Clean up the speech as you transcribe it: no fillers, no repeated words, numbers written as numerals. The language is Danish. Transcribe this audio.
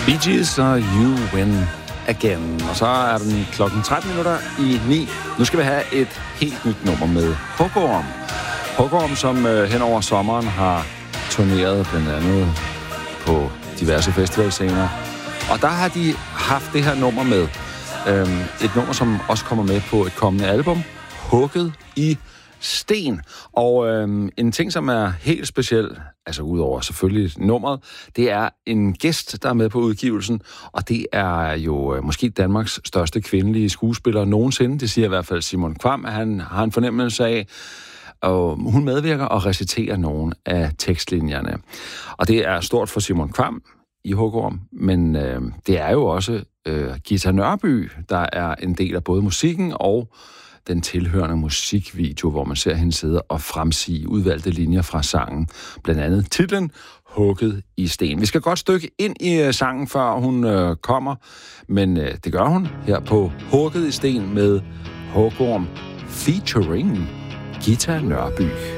Bee Gees og You Win Again. Og så er den klokken 9:13. Nu skal vi have et helt nyt nummer med Hugorm. Hugorm, som hen over sommeren har turneret blandt andet på diverse festivalscener. Og der har de haft det her nummer med. Et nummer, som også kommer med på et kommende album, Hugget i sten. Og en ting, som er helt speciel, altså udover selvfølgelig nummeret, det er en gæst, der er med på udgivelsen, og det er jo måske Danmarks største kvindelige skuespiller nogensinde. Det siger i hvert fald Simon Kvamm, at han har en fornemmelse af, og hun medvirker og reciterer nogle af tekstlinjerne. Og det er stort for Simon Kvamm i Hugorm, men det er jo også Ghita Nørby, der er en del af både musikken og den tilhørende musikvideo, hvor man ser hende sidde og fremsige udvalgte linjer fra sangen. Blandt andet titlen Hugget i sten. Vi skal godt stykke ind i sangen, før hun kommer, men det gør hun her på Hugget i sten med Hugorm featuring Ghita Nørby.